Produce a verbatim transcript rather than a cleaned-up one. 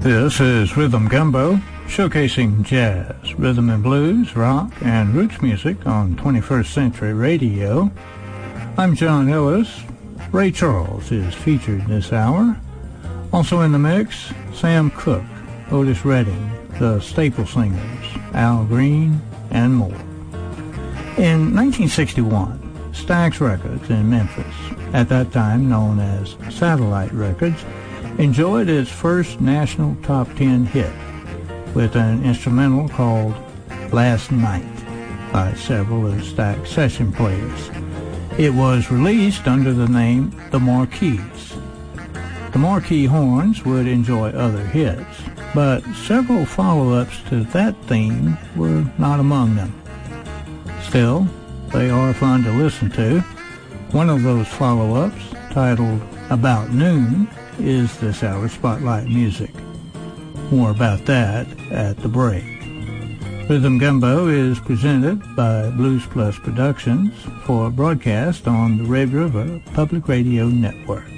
This is Rhythm Gumbo, showcasing jazz, rhythm and blues, rock, and roots music on twenty-first Century Radio. I'm John Ellis. Ray Charles is featured this hour. Also in the mix, Sam Cooke, Otis Redding, the Staple Singers, Al Green, and more. In nineteen sixty-one, Stax Records in Memphis, at that time known as Satellite Records, enjoyed its first national top ten hit with an instrumental called Last Night by several of Stax session players. It was released under the name The Marquees. The Marquee Horns would enjoy other hits, but several follow-ups to that theme were not among them. Still, they are fun to listen to. One of those follow-ups, titled About Noon, is this hour's Spotlight Music. More about that at the break. Rhythm Gumbo is presented by Blues Plus Productions for broadcast on the Red River Public Radio Network.